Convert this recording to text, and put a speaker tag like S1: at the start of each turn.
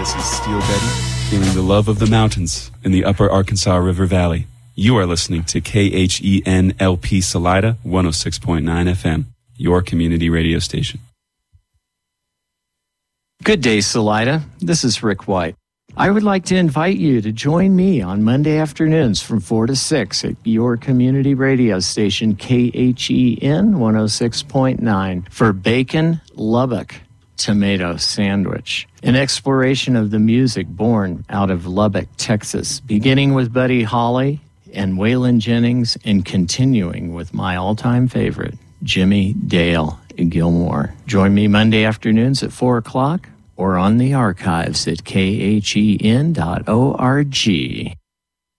S1: This is Steel Betty, feeling the love of the mountains in the upper Arkansas River Valley. You are listening to KHEN-LP Salida 106.9 FM, your community radio station.
S2: Good day, Salida. This is Rick White. I would like to invite you to join me on Monday afternoons from 4 to 6 at your community radio station, KHEN 106.9, for Bacon Lubbock Tomato Sandwich, an exploration of the music born out of Lubbock, Texas, beginning with Buddy Holly and Waylon Jennings and continuing with my all-time favorite, Jimmy Dale Gilmore. Join me Monday afternoons at 4 o'clock or on the archives at khen.org.